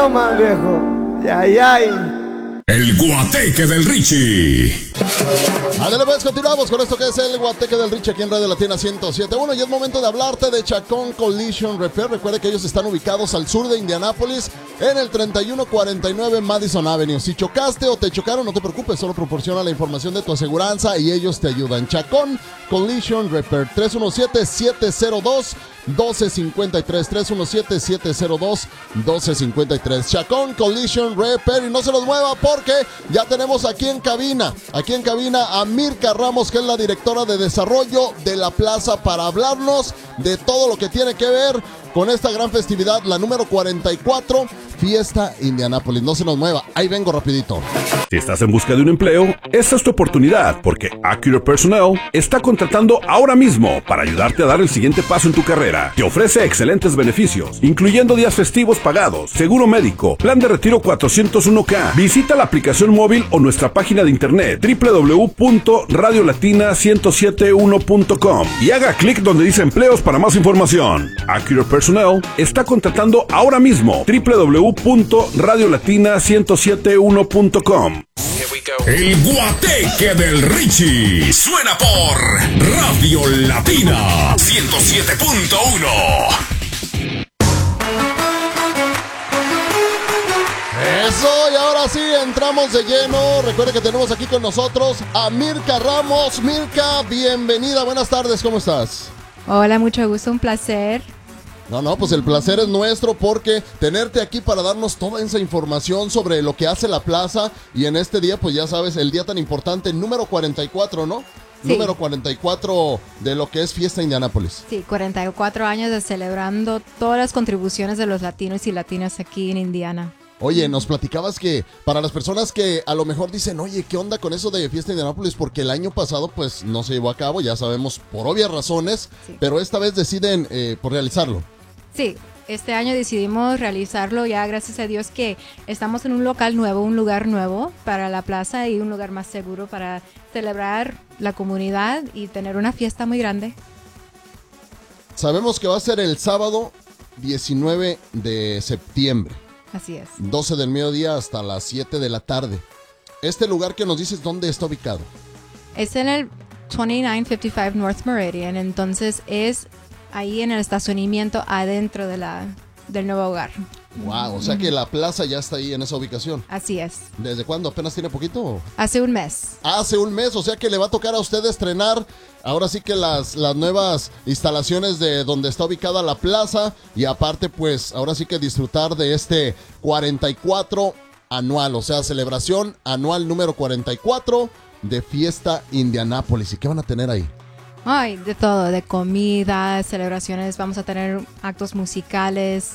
más, viejo. Ay, ay. El Guateque del Richie. Ándale pues, continuamos con esto que es el Guateque del Richie aquí en Radio Latina 107.1 y es momento de hablarte de Chacón Collision Repair. Recuerda que ellos están ubicados al sur de Indianápolis en el 3149 Madison Avenue. Si chocaste o te chocaron, no te preocupes, solo proporciona la información de tu aseguranza y ellos te ayudan. Chacón Collision Repair, 317-702-1253, 317-702-1253. Chacón Collision Repair, y no se los mueva porque ya tenemos aquí en cabina a Mirka Ramos, que es la directora de desarrollo de la plaza, para hablarnos de todo lo que tiene que ver con esta gran festividad, la número 44, Fiesta Indianápolis. No se nos mueva, ahí vengo rapidito. Si estás en busca de un empleo, esta es tu oportunidad, porque Accurate Personnel está contratando ahora mismo para ayudarte a dar el siguiente paso en tu carrera. Te ofrece excelentes beneficios, incluyendo días festivos pagados, seguro médico, plan de retiro 401k. Visita la aplicación móvil o nuestra página de internet www.radiolatina1071.com y haga clic donde dice empleos para más información. Accurate Personnel está contratando ahora mismo. www.radiolatina1071.com. El Guateque del Richie suena por Radio Latina 107.1. Eso, y ahora sí, entramos de lleno. Recuerda que tenemos aquí con nosotros a Mirka Ramos. Mirka, bienvenida, buenas tardes, ¿cómo estás? Hola, mucho gusto, un placer. No, pues el placer es nuestro porque tenerte aquí para darnos toda esa información sobre lo que hace la plaza y en este día, pues ya sabes, el día tan importante, número 44, ¿no? Sí. Número 44 de lo que es Fiesta Indianápolis. Sí, 44 años de celebrando todas las contribuciones de los latinos y latinas aquí en Indiana. Oye, nos platicabas que para las personas que a lo mejor dicen, oye, ¿qué onda con eso de Fiesta Indianápolis? Porque el año pasado pues no se llevó a cabo, ya sabemos por obvias razones, sí. Pero esta vez deciden por realizarlo. Sí, este año decidimos realizarlo ya, gracias a Dios que estamos en un local nuevo, un lugar nuevo para la plaza y un lugar más seguro para celebrar la comunidad y tener una fiesta muy grande. Sabemos que va a ser el sábado 19 de septiembre. Así es. 12 del mediodía hasta las 7 de la tarde. Este lugar que nos dices, ¿dónde está ubicado? Es en el 2955 North Meridian, entonces es ahí en el estacionamiento adentro de del nuevo hogar. Wow, o sea que la plaza ya está ahí en esa ubicación. Así es. ¿Desde cuándo? ¿Apenas tiene poquito? Hace un mes. Hace un mes, o sea que le va a tocar a usted estrenar ahora sí que las nuevas instalaciones de donde está ubicada la plaza y aparte pues ahora sí que disfrutar de este 44 anual, o sea, celebración anual número 44 de Fiesta Indianápolis. ¿Y qué van a tener ahí? Ay, de todo, de comida, celebraciones, vamos a tener actos musicales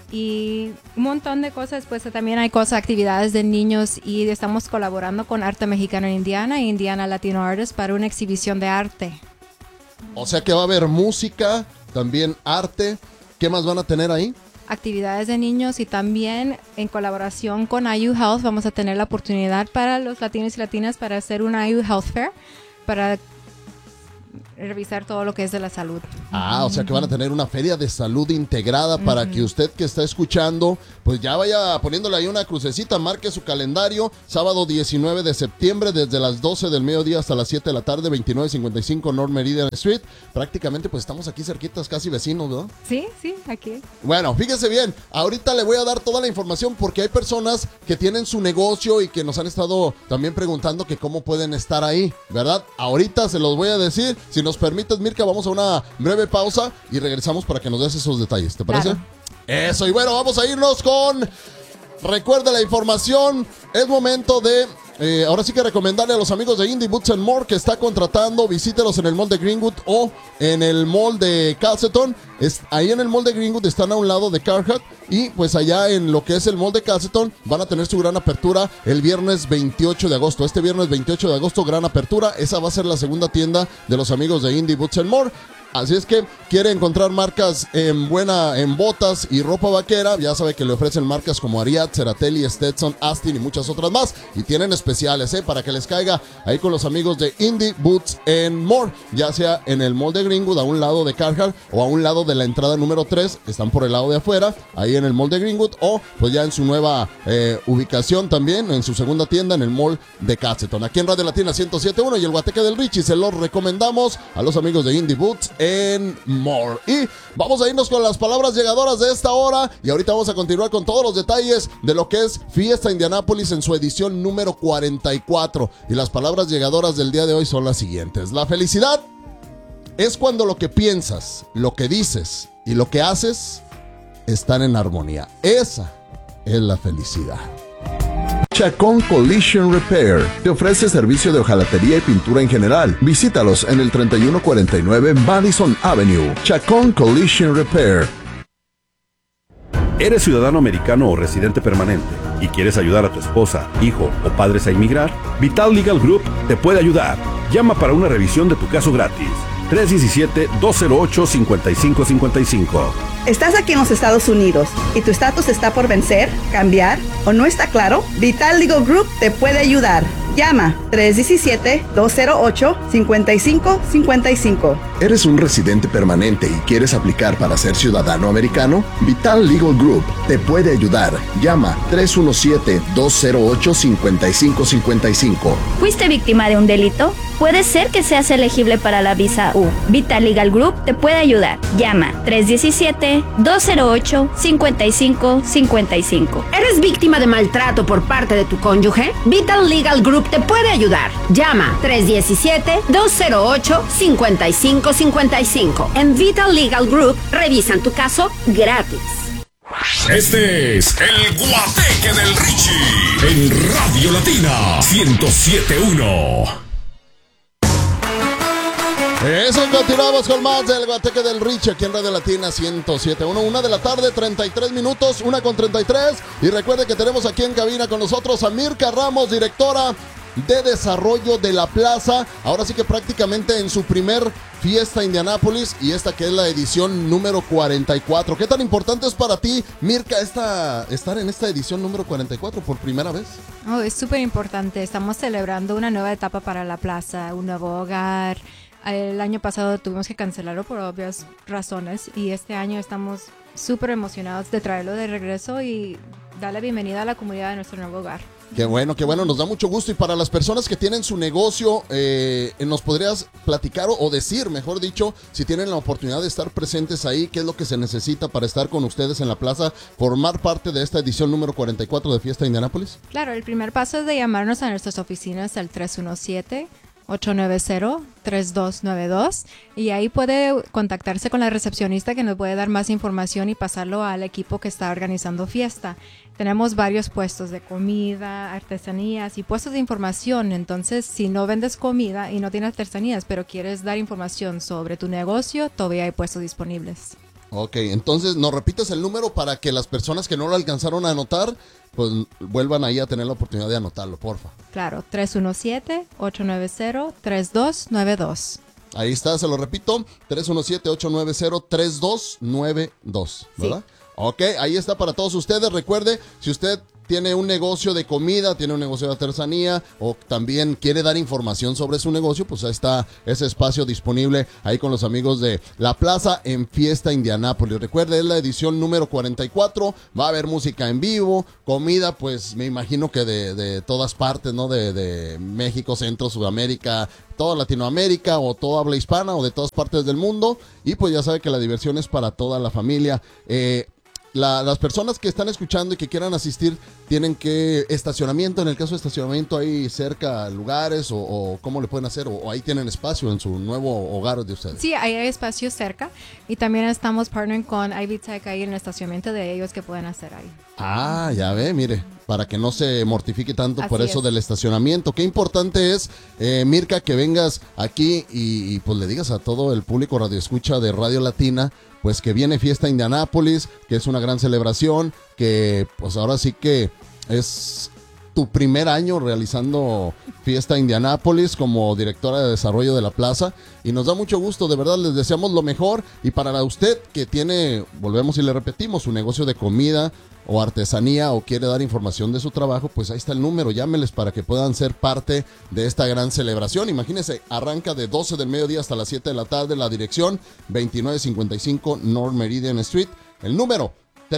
y un montón de cosas. Pues también hay actividades de niños y estamos colaborando con Arte Mexicano en Indiana e Indiana Latino Artists para una exhibición de arte. O sea que va a haber música, también arte. ¿Qué más van a tener ahí? Actividades de niños y también en colaboración con IU Health vamos a tener la oportunidad para los latinos y latinas para hacer una IU Health Fair para revisar todo lo que es de la salud. O sea que van a tener una feria de salud integrada para que usted que está escuchando, pues ya vaya poniéndole ahí una crucecita, marque su calendario, sábado 19 de septiembre desde las 12 del mediodía hasta las 7 de la tarde, 2955 North Meridian Street. Prácticamente pues estamos aquí cerquitas, casi vecinos, ¿verdad? Sí, aquí. Bueno, fíjese bien, ahorita le voy a dar toda la información porque hay personas que tienen su negocio y que nos han estado también preguntando que cómo pueden estar ahí, ¿verdad? Ahorita se los voy a decir. Si nos permites, Mirka, vamos a una breve pausa y regresamos para que nos des esos detalles, ¿te parece? Claro. Eso, y bueno, vamos a irnos con... Recuerda la información, es momento de... ahora sí que recomendarle a los amigos de Indie Boots and More que está contratando, visítelos en el mall de Greenwood o en el mall de Calceton. Ahí en el mall de Greenwood están a un lado de Carhartt y pues allá en lo que es el mall de Calceton van a tener su gran apertura el viernes 28 de agosto. Este viernes 28 de agosto, gran apertura. Esa va a ser la segunda tienda de los amigos de Indie Boots and More. Así es que quiere encontrar marcas en botas y ropa vaquera. Ya sabe que le ofrecen marcas como Ariat, Ceratelli, Stetson, Astin y muchas otras más. Y tienen especiales, para que les caiga ahí con los amigos de Indie Boots and More. Ya sea en el Mall de Greenwood, a un lado de Carhartt o a un lado de la entrada número 3. Están por el lado de afuera, ahí en el Mall de Greenwood. O pues ya en su nueva ubicación también, en su segunda tienda, en el Mall de Catseton. Aquí en Radio Latina 107.1 y el Guateque del Richie. Se los recomendamos a los amigos de Indie Boots and More. Y vamos a irnos con las palabras llegadoras de esta hora. Y ahorita vamos a continuar con todos los detalles de lo que es Fiesta Indianápolis en su edición número 44. Y las palabras llegadoras del día de hoy son las siguientes. La felicidad es cuando lo que piensas, lo que dices y lo que haces están en armonía. Esa es la felicidad. Chacón Collision Repair te ofrece servicio de hojalatería y pintura en general. Visítalos en el 3149 Madison Avenue. Chacón Collision Repair. ¿Eres ciudadano americano o residente permanente y quieres ayudar a tu esposa, hijo o padres a inmigrar? Vital Legal Group te puede ayudar. Llama para una revisión de tu caso gratis. 317-208-5555. ¿Estás aquí en los Estados Unidos y tu estatus está por vencer, cambiar o no está claro? Vital Legal Group te puede ayudar. Llama 317-208-5555. ¿Eres un residente permanente y quieres aplicar para ser ciudadano americano? Vital Legal Group te puede ayudar. Llama 317-208-5555. ¿Fuiste víctima de un delito? Puede ser que seas elegible para la visa U. Vital Legal Group te puede ayudar. Llama 317-208-5555. ¿Eres víctima de maltrato por parte de tu cónyuge? Vital Legal Group te puede ayudar. Llama 317-208-5555. En Vital Legal Group revisan tu caso gratis. Este es el Guateque del Richie en Radio Latina 107.1. Eso, continuamos con más del Guateque del Richie aquí en Radio Latina 107.1. 1 de la tarde, 33 minutos, 1:33. Y recuerde que tenemos aquí en cabina con nosotros a Mirka Ramos, directora de desarrollo de la plaza. Ahora sí que prácticamente en su primer Fiesta Indianápolis, y esta que es la edición número 44. ¿Qué tan importante es para ti, Mirka, estar en esta edición número 44 por primera vez? Oh, es súper importante. Estamos celebrando una nueva etapa para la plaza, un nuevo hogar. El año pasado tuvimos que cancelarlo por obvias razones y este año estamos súper emocionados de traerlo de regreso y dar la bienvenida a la comunidad de nuestro nuevo hogar. Qué bueno, nos da mucho gusto. Y para las personas que tienen su negocio, ¿nos podrías platicar o decir, mejor dicho, si tienen la oportunidad de estar presentes ahí, qué es lo que se necesita para estar con ustedes en la plaza, formar parte de esta edición número 44 de Fiesta Indianápolis? Claro, el primer paso es de llamarnos a nuestras oficinas al 317-890-3292 y ahí puede contactarse con la recepcionista que nos puede dar más información y pasarlo al equipo que está organizando fiesta. Tenemos varios puestos de comida, artesanías y puestos de información. Entonces, si no vendes comida y no tienes artesanías, pero quieres dar información sobre tu negocio, todavía hay puestos disponibles. Ok, entonces nos repites el número para que las personas que no lo alcanzaron a anotar, pues vuelvan ahí a tener la oportunidad de anotarlo, porfa. Claro, 317-890-3292. Ahí está, se lo repito, 317-890-3292, ¿verdad? Sí. Ok, ahí está para todos ustedes. Recuerde, si usted tiene un negocio de comida, tiene un negocio de artesanía o también quiere dar información sobre su negocio, pues ahí está ese espacio disponible ahí con los amigos de La Plaza en Fiesta Indianápolis. Recuerde, es la edición número 44, va a haber música en vivo, comida, pues me imagino que de todas partes, ¿no? De México, Centro, Sudamérica, toda Latinoamérica o toda habla hispana o de todas partes del mundo. Y pues ya sabe que la diversión es para toda la familia. Las personas que están escuchando y que quieran asistir tienen que estacionamiento, en el caso de estacionamiento hay cerca lugares o cómo le pueden hacer o ahí tienen espacio en su nuevo hogar de ustedes. Sí, hay espacio cerca y también estamos partnering con Ivy Tech ahí en el estacionamiento de ellos que pueden hacer ahí. Ah, ya ve, mire, para que no se mortifique tanto por eso del estacionamiento. Qué importante es, Mirka, que vengas aquí y pues le digas a todo el público radioescucha de Radio Latina, pues que viene Fiesta Indianápolis, que es una gran celebración, que pues ahora sí que es tu primer año realizando Fiesta Indianápolis como directora de desarrollo de la plaza y nos da mucho gusto, de verdad les deseamos lo mejor y para usted que tiene, volvemos y le repetimos, su negocio de comida o artesanía o quiere dar información de su trabajo, pues ahí está el número, llámeles para que puedan ser parte de esta gran celebración. Imagínense, arranca de 12 del mediodía hasta las 7 de la tarde, la dirección 2955 North Meridian Street, el número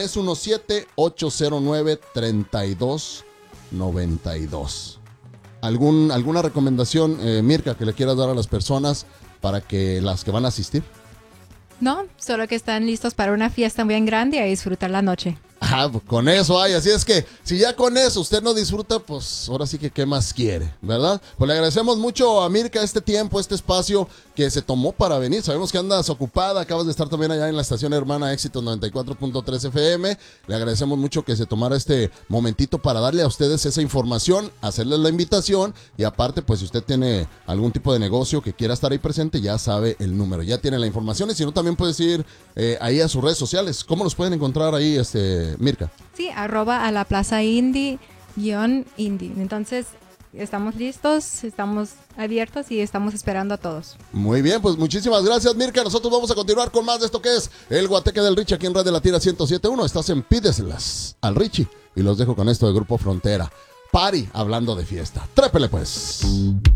317-809-3292. ¿Alguna recomendación, Mirka, que le quieras dar a las personas para que las que van a asistir? No, solo que están listos para una fiesta bien grande y a disfrutar la noche. Ah, pues con eso hay, así es que si ya con eso usted no disfruta, pues ahora sí que qué más quiere, ¿verdad? Pues le agradecemos mucho a Mirka este tiempo, este espacio que se tomó para venir. Sabemos que andas ocupada, acabas de estar también allá en la estación hermana Éxito 94.3 FM. Le agradecemos mucho que se tomara este momentito para darle a ustedes esa información, hacerles la invitación y aparte, pues si usted tiene algún tipo de negocio que quiera estar ahí presente, ya sabe el número, ya tiene la información y si no también puedes ir ahí a sus redes sociales. ¿Cómo los pueden encontrar ahí, Mirka? Sí, @a la plaza indie _indie. Entonces, estamos listos, estamos abiertos y estamos esperando a todos. Muy bien, pues muchísimas gracias, Mirka. Nosotros vamos a continuar con más de esto que es el Guateque del Richie aquí en Radio Latina 107.1. Estás en Pídeselas al Richie y los dejo con esto de Grupo Frontera. Party, hablando de fiesta. Trépele pues.